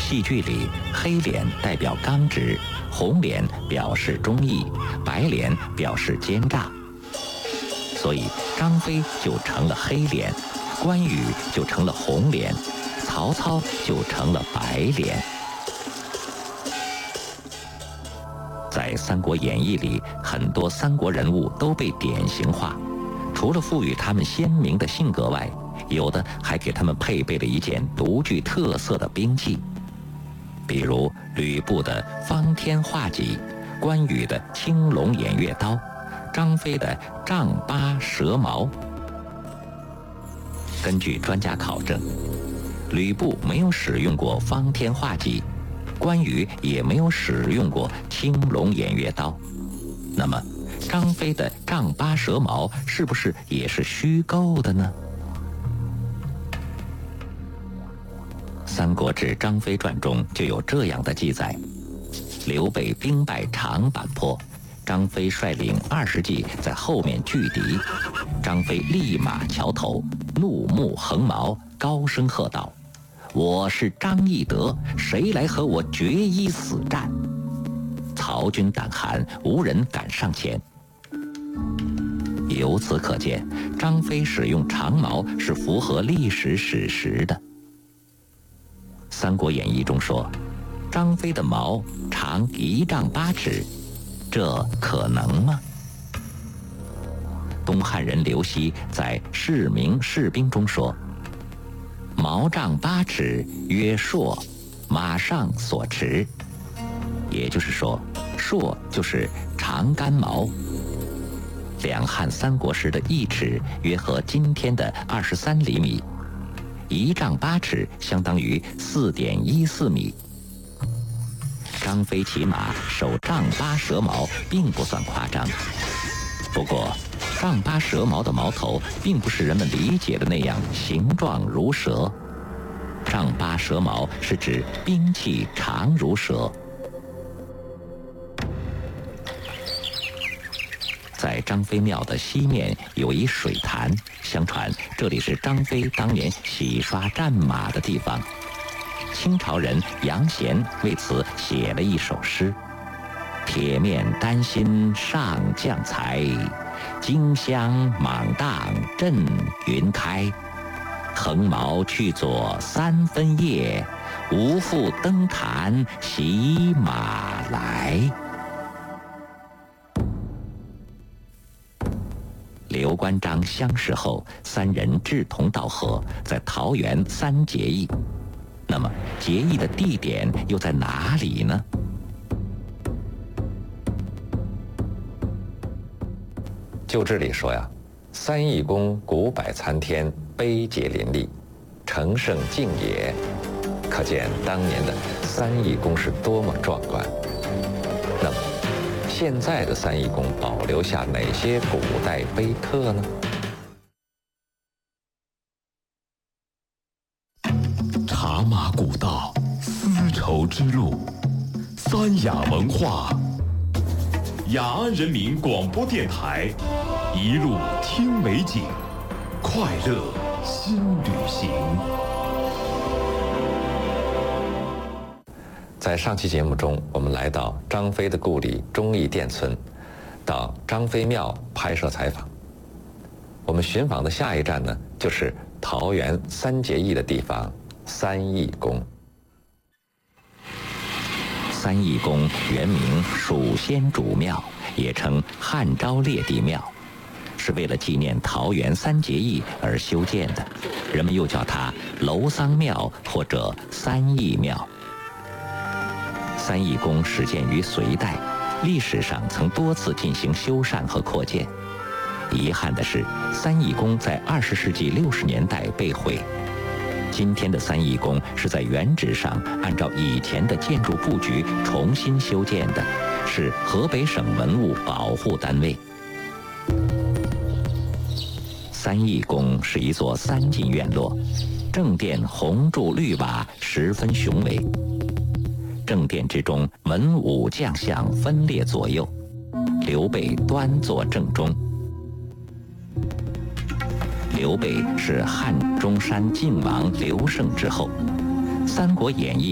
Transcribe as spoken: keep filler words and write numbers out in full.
戏剧里，黑脸代表刚直，红脸表示忠义，白脸表示奸诈。所以张飞就成了黑脸，关羽就成了红脸，曹操就成了白脸。在《三国演义》里，很多三国人物都被典型化，除了赋予他们鲜明的性格外，有的还给他们配备了一件独具特色的兵器，比如吕布的方天画戟，关羽的青龙偃月刀，张飞的丈八蛇矛。根据专家考证，吕布没有使用过方天画戟，关羽也没有使用过青龙偃月刀。那么张飞的丈八蛇矛是不是也是虚构的呢？《三国志·张飞传》中就有这样的记载：刘备兵败长坂坡，张飞率领二十骑在后面拒敌，张飞立马桥头，怒目横矛，高声喝道：“我是张翼德，谁来和我决一死战？”曹军胆寒，无人敢上前。由此可见，张飞使用长矛是符合历史史实的。《三国演义》中说，张飞的矛长一丈八尺，这可能吗？东汉人刘熙在《士明士兵》中说：“矛丈八尺，曰槊，马上所持。”也就是说，槊就是长杆矛。两汉三国时的一尺约合今天的二十三厘米，一丈八尺相当于四点一四米。张飞骑马手丈八蛇矛并不算夸张，不过丈八蛇矛的矛头并不是人们理解的那样形状如蛇，丈八蛇矛是指兵器长如蛇。在张飞庙的西面有一水潭，相传这里是张飞当年洗刷战马的地方。清朝人杨贤为此写了一首诗：“铁面丹心上将才，荆襄莽荡震云开。横矛去左三分叶，无复登坛洗马来。”刘关张相识后，三人志同道合，在桃园三结义。那么结义的地点又在哪里呢？ 就这里说呀，三义宫古柏参天，碑碣林立，成圣境也。可见当年的三义宫是多么壮观。那么现在的三义宫保留下哪些古代碑刻呢？ 茶马古道，丝绸之路，三雅文化。雅安人民广播电台，一路听美景，快乐新旅行。 在上期节目中，我们来到张飞的故里忠义殿村，到张飞庙拍摄采访。我们寻访的下一站呢，就是桃园三结义的地方三义宫。 三义宫原名蜀先主庙，也称汉昭烈帝庙，是为了纪念桃园三结义而修建的，人们又叫它楼桑庙或者三义庙。三义宫始建于隋代，历史上曾多次进行修缮和扩建。遗憾的是，三义宫在二十世纪六十年代被毁。今天的三义宫是在原址上按照以前的建筑布局重新修建的，是河北省文物保护单位。三义宫是一座三进院落，正殿红柱绿瓦，十分雄伟。正殿之中，文武将相分列左右，刘备端坐正中。刘备是汉中山靖王刘胜之后，《三国演义》